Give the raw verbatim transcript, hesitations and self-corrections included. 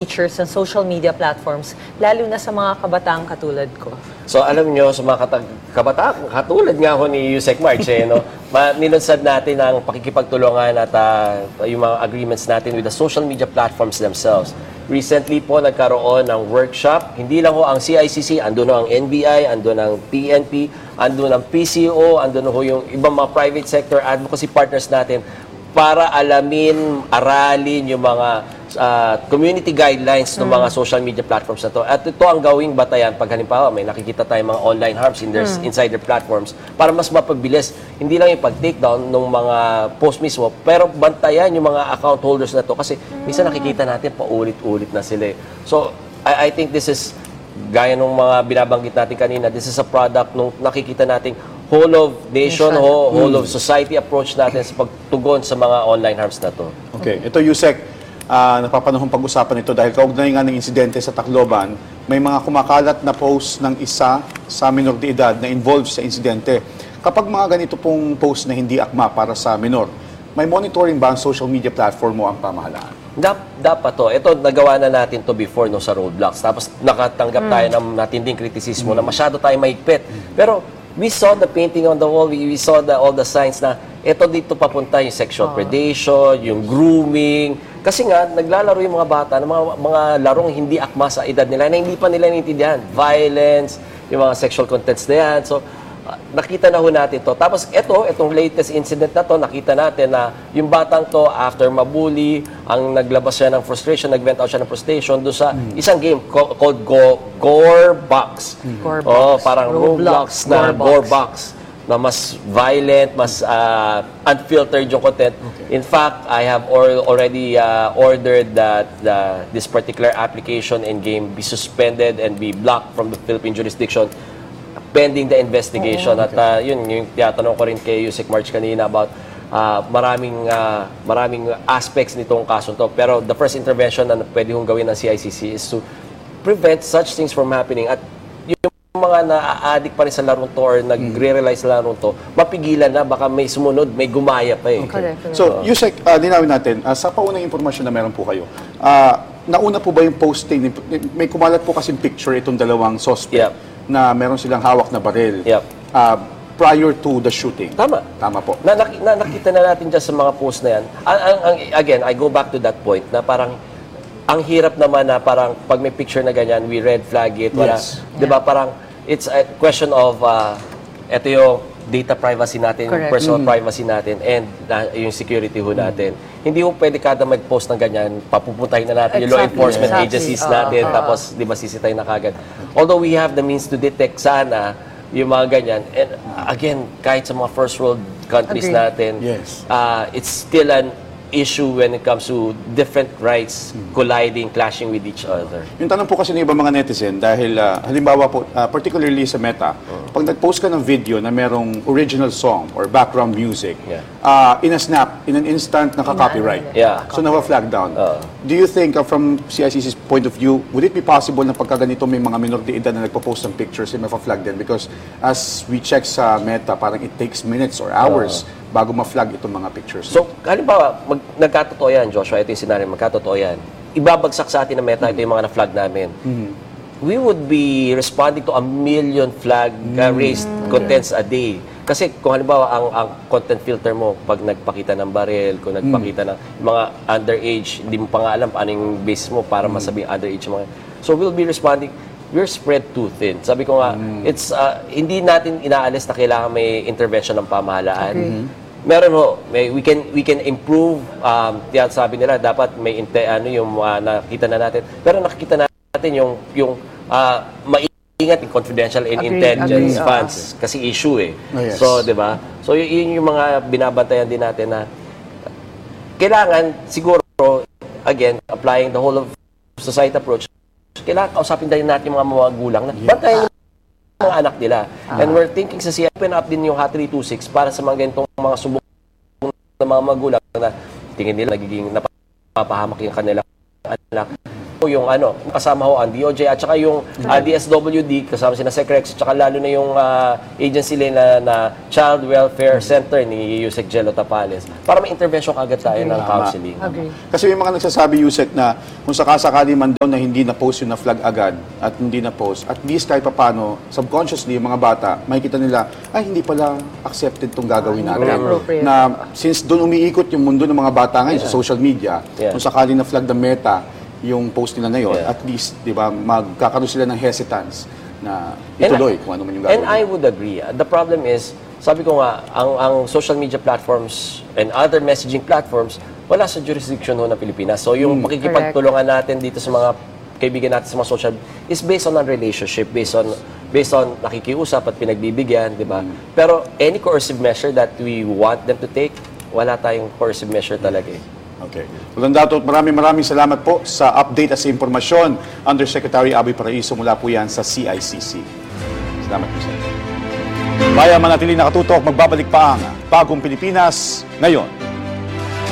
features ng social media platforms, lalo na sa mga kabataang katulad ko? So alam nyo, sa mga kabataan, katulad nga ho ni Yusek March, eh, no? Nilunsad natin ang pakikipagtulungan at uh, yung mga agreements natin with the social media platforms themselves. Recently po, nagkaroon ng workshop. Hindi lang ho ang C I C C, andun ho ang N B I, andun ang P N P, andun ang P C O, andun ho yung ibang mga private sector advocacy partners natin para alamin, aralin yung mga uh, community guidelines ng mga social media platforms na to. At ito ang gawing batayan pag halimbawa may nakikita tayong mga online harms in their, mm. inside their platforms para mas mapabilis. Hindi lang yung pag-take down ng mga post mismo, pero bantayan yung mga account holders na to kasi minsan nakikita natin paulit-ulit na sila. So, I, I think this is, gaya ng mga binabanggit natin kanina, this is a product nung nakikita nating whole of nation, ho, whole of society approach natin sa pagtugon sa mga online harms na to. Okay. Ito, Yusek, uh, napapanahong pag-usapan ito dahil kaugnay nga ng insidente sa Tacloban, may mga kumakalat na post ng isa sa minor de edad na involved sa insidente. Kapag mga ganito pong post na hindi akma para sa minor, may monitoring ba ang social media platform mo ang pamahalaan? Dap, dapat to. Ito, nagawa na natin to before no, sa roadblocks. Tapos nakatanggap mm. tayo ng matinding kritisismo mm. na masyado tayo mahigpit. Mm. Pero we saw the painting on the wall, we, we saw the, all the signs na ito dito papunta yung sexual oh. predation, yung grooming. Kasi nga, naglalaro yung mga bata ng mga, mga larong hindi akma sa edad nila na hindi pa nila naintindihan. Violence, yung mga sexual contents na yan. So, uh, nakita na ho natin to. Tapos ito, itong latest incident na to, nakita natin na yung batang to, after mabully, ang naglabas siya ng frustration, nag-vent out siya ng frustration doon sa mm. isang game called, called Go, Gore Box. Mm. Gore Box. Oh, parang Roblox na Gore Box na mas violent, mas uh, unfiltered yung content. Okay. In fact, I have or, already uh, ordered that uh, this particular application and game be suspended and be blocked from the Philippine jurisdiction pending the investigation. Oh, okay. At uh, yun, yung tiyatanong ko rin kay Yusek March kanina about uh, maraming uh, maraming aspects nitong kaso to. Pero the first intervention na pwede kong gawin ng C I C C is to prevent such things from happening. At yung mga na-addict pa rin sa larong to or nagre-realize sa larong to, mapigilan na, baka may sumunod, may gumaya pa eh. Okay. So, Yusek, uh, dinawin natin, uh, sa paunang impormasyon na meron po kayo, uh, nauna po ba yung posting, may kumalat po kasing picture itong dalawang suspect yep. na meron silang hawak na baril yep. uh, prior to the shooting? Tama. Tama po. Na, na, nakita na natin dyan sa mga post na yan. Ang, ang, ang, again, I go back to that point na parang ang hirap naman na parang pag may picture na ganyan, we red flag it. Wala, yes. Di ba parang it's a question of uh, ito yung data privacy natin, correct. Personal mm. privacy natin, and uh, yung security ho natin. Mm. Hindi ho pwede kada mag-post ng ganyan, papupuntahin na natin exactly. yung law enforcement exactly. agencies uh, natin, uh, tapos di ba sisitay na kagad. Although we have the means to detect sana yung mga ganyan, and uh, again, kahit sa mga first world countries Agreed. Natin, yes. uh, it's still an issue when it comes to different rights colliding, clashing with each other. Yung tanong po kasi ng ibang mga netizen, dahil uh, halimbawa po, uh, particularly sa Meta, uh, pag nag-post ka ng video na merong original song or background music, yeah. uh, in a snap, in an instant, naka-copyright. Yeah. So, nawa-flag down. Uh, Do you think, uh, from C I C C's point of view, would it be possible na pagka ganito may mga minor de edad na nagpo-post ng pictures, eh, ma-flag din? Because as we check sa Meta, parang it takes minutes or hours uh, bago ma-flag itong mga pictures. So, halimbawa, mag, nagkatotoo yan, Joshua, ito yung scenario, magkatotoo yan. Ibabagsak sa atin ng Meta, mm-hmm. ito yung mga na-flag namin. Mm-hmm. We would be responding to a million flag uh, raised mm-hmm. contents a day. Kasi kung halimbawa, ang, ang content filter mo, pag nagpakita ng baril, kung nagpakita mm-hmm. ng mga underage, hindi mo pa nga alam paano yung base mo para mm-hmm. masabing underage mga. So, we'll be responding. We're spread too thin. Sabi ko nga, mm. it's uh, hindi natin inaalis na kailangan may intervention ng pamahalaan. Okay. Mm-hmm. Meron ho, may, we can we can improve. Um, yan sabi nila dapat may inte, ano yung uh, nakita na natin. Pero nakikita natin yung yung uh, maingat yung confidential and agreed, intelligence agreed. Funds uh, okay. kasi issue eh. Oh, yes. So, 'di ba? So yun yung mga binabantayan din natin na kailangan siguro again applying the whole of society approach. Kailangan kausapin din natin yung mga magulang na bantayan yung mga anak nila. Ah. And we're thinking sa C I, open up din yung H three two six para sa mga ganitong mga subok ng mga magulang na tingin nila nagiging napapahamak yung kanilang anak. yung ano, kasama ho ang D O J at saka yung uh, D S W D, kasama si na Secrex, at saka lalo na yung uh, agency nila na Child Welfare Center ni Yusek Jello Tapales para may intervention kagad tayo ng counseling. Agree. Kasi may mga nagsasabi, Yusek, na kung sakasakali man daw na hindi na-post yung na-flag agad at hindi na-post, at least kahit papano, subconsciously, yung mga bata, makikita nila, ay, hindi pala accepted itong gagawin natin. appropriate. Na since doon umiikot yung mundo ng mga bata ngayon sa social media, Yeah. kung sakali na-flag ng Meta, yung post nila na yun, Yeah. at least, di ba, magkakaroon sila ng hesitance na ituloy And- kung ano man yung gagawin. And I would agree. The problem is, sabi ko nga, ang, ang social media platforms and other messaging platforms, wala sa jurisdiction ho ng Pilipinas. So yung pakikipagtulungan natin dito sa mga kaibigan natin sa mga social is based on a relationship, based on based on nakikiusap at pinagbibigyan, di ba? Pero any coercive measure that we want them to take, wala tayong coercive measure talaga eh. Okay. Walang datot, maraming maraming salamat po sa update at sa impormasyon. Undersecretary Abby Paraiso, mula po yan sa C I C C. Salamat po sa inyo. Bayan manatili nakatutok, magbabalik pa ang Bagong Pilipinas ngayon.